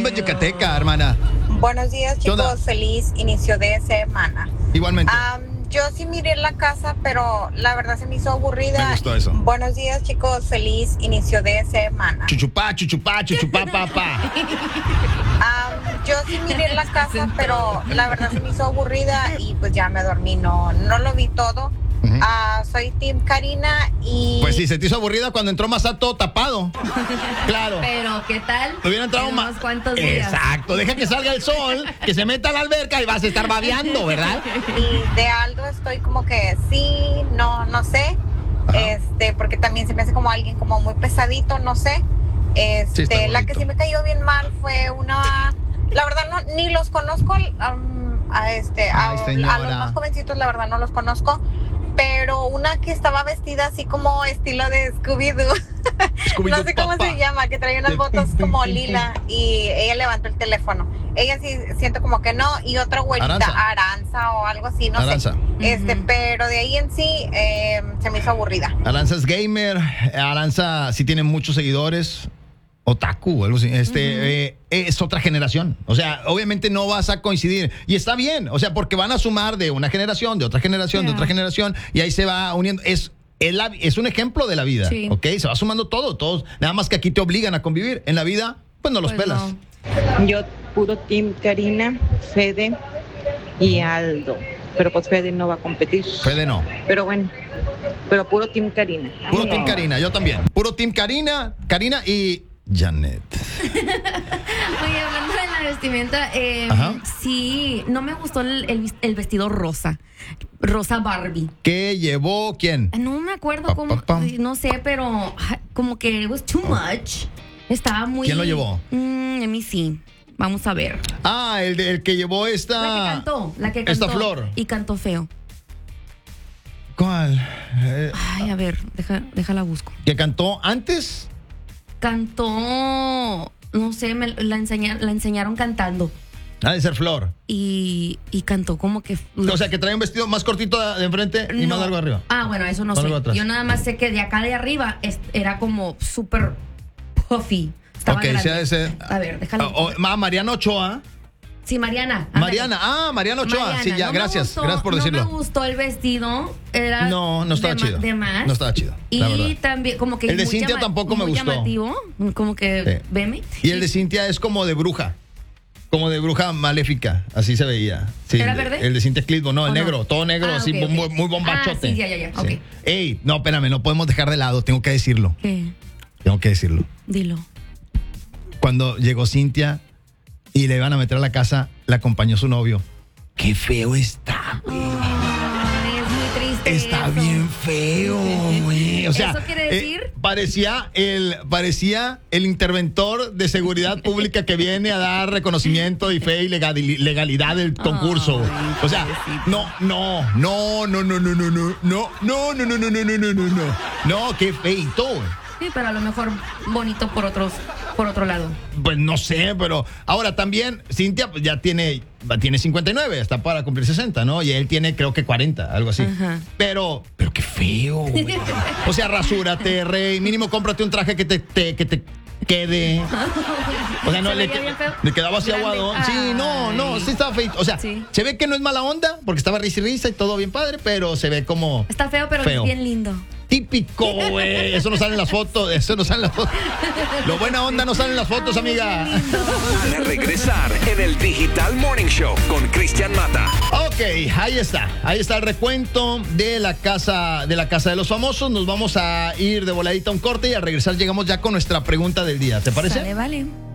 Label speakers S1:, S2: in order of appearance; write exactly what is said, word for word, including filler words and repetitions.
S1: Bomba yucateca, hermana.
S2: Buenos días, chicos. Feliz inicio de semana.
S1: Igualmente.
S2: Um, yo sí miré la casa, pero la verdad se me hizo aburrida.
S1: Me gustó eso.
S2: Buenos días, chicos. Feliz inicio de semana.
S1: Chuchupá, chuchupá, chuchupá, papá.
S2: Um, yo sí miré la casa, pero la verdad se me hizo aburrida y pues ya me dormí. No, no lo vi todo. Uh-huh. Uh, soy Team Karina y...
S1: Pues sí, se te hizo aburrida cuando entró Massad todo tapado. Claro.
S3: Pero, ¿qué tal?
S1: Te hubiera entrado más.
S3: ¿Cuántos días?
S1: Exacto. Deja que salga el sol, que se meta a la alberca y vas a estar babeando, ¿verdad?
S2: Y de Aldo estoy como que sí, no, no sé. Ajá. Este, porque también se me hace como alguien como muy pesadito, no sé. Este, sí, la que sí me cayó bien mal fue una... La verdad, no, ni los conozco um, a, este, a, a los más jovencitos, la verdad, no los conozco. Pero una que estaba vestida así como estilo de Scooby-Doo, Scooby no sé cómo papá. se llama, que traía unas botas como lila y ella levantó el teléfono. Ella sí siento como que no, y otra güerita, Aranza, Aranza o algo así, no Aranza. sé. Este, uh-huh. Pero de ahí en sí eh, se me hizo aburrida.
S1: Aranza es gamer, Aranza sí tiene muchos seguidores. Otaku, algo así. Este, uh-huh. eh, es otra generación. O sea, obviamente no vas a coincidir. Y está bien. O sea, porque van a sumar de una generación, de otra generación, yeah. de otra generación. Y ahí se va uniendo. Es, es, la, es un ejemplo de la vida. Sí. ¿Ok? Se va sumando todo. Todos. Nada más que aquí te obligan a convivir. En la vida, pues no los pues pelas.
S4: No. Yo, puro Team Karina, Fede y Aldo. Pero pues Fede no va a competir.
S1: Fede no.
S4: Pero bueno. Pero puro Team Karina.
S1: Puro Team Karina, yo también. Puro Team Karina, Karina y... Janet.
S3: Oye, hablando de la vestimenta, eh, sí, no me gustó el, el, el vestido rosa. Rosa Barbie.
S1: ¿Qué llevó quién?
S3: No me acuerdo pa, cómo, pa, pa. no sé, pero como que it was too much. Estaba muy...
S1: ¿Quién lo llevó?
S3: Mm, a mí sí. Vamos a ver.
S1: Ah, el, de, el que llevó esta...
S3: La que cantó, la que cantó.
S1: Esta flor.
S3: Y cantó feo.
S1: ¿Cuál? Eh,
S3: Ay, a ver, deja, déjala busco.
S1: ¿Que cantó antes?
S3: Cantó, no sé, me la, enseña, la enseñaron cantando.
S1: Ha de ser Flor.
S3: Y, y cantó como que...
S1: O sea, que trae un vestido más cortito de enfrente y no. más largo arriba.
S3: Ah, bueno, eso no más sé. Yo nada más sé que de acá de arriba es, era como súper puffy. Estaba
S1: ok, sea ese...
S3: A ver, déjalo.
S1: Oh, oh, Mariana Ochoa.
S3: Sí, Mariana.
S1: Ándale. Mariana, ah, Mariana Ochoa.
S3: Mariana,
S1: sí, ya,
S3: no gracias. Gustó,
S1: gracias por decirlo.
S3: No me gustó el vestido. Era
S1: no, no estaba
S3: de
S1: chido.
S3: De más.
S1: No estaba chido.
S3: Y
S1: la verdad.
S3: también, como que.
S1: El de Cintia tampoco me
S3: muy
S1: gustó.
S3: Llamativo, como que, sí. Veme.
S1: Y el de Cintia es como de bruja. Como de bruja maléfica. Así se veía. Sí,
S3: ¿Era verde?
S1: El de Cintia Clitbo, no, el negro.
S3: No?
S1: Todo negro,
S3: ah,
S1: así,
S3: okay,
S1: muy,
S3: okay.
S1: muy bombachote.
S3: Ah, sí, ya, ya, ya. Sí. Okay.
S1: Ey, no, espérame, no podemos dejar de lado. Tengo que decirlo.
S3: ¿Qué?
S1: Tengo que decirlo.
S3: Dilo.
S1: Cuando llegó Cintia y le iban a meter a la casa, la acompañó su novio. Qué feo está, güey.
S3: Ay, es muy triste.
S1: Está
S3: eso.
S1: bien feo, güey. O sea,
S3: ¿eso quiere decir?
S1: Eh, parecía el parecía el interventor de seguridad pública que viene a dar reconocimiento y fe y legalidad del concurso.
S3: Ay,
S1: o sea, no, no, no, no, no, no, no, no, no, no, no, no, no, no, no, no, no, no. No, qué feito, güey.
S3: Sí, pero a lo mejor bonito por otros, por otro lado.
S1: Pues no sé, pero ahora también Cintia pues, ya tiene, tiene cincuenta y nueve, está para cumplir sesenta, ¿no? Y él tiene creo que cuarenta, algo así. Ajá. Pero, pero qué feo, güey. O sea, rasúrate, rey, mínimo cómprate un traje que te, te que te quede. O sea, no le, le quedaba así aguado. Sí, no, no, sí estaba feito. O sea, sí. Se ve que no es mala onda, porque estaba risa y risa y todo bien padre, pero se ve como
S3: está feo, pero feo. Es bien lindo.
S1: Típico, güey. Eso no sale en las fotos. Eso no sale en las fotos. Lo buena onda no sale en las fotos, amiga.
S5: A regresar en el Digital Morning Show con Cristian Mata.
S1: Ok, ahí está. Ahí está el recuento de la casa de la casa de los famosos. Nos vamos a ir de voladita a un corte y al regresar llegamos ya con nuestra pregunta del día. ¿Te parece?
S3: Vale, vale.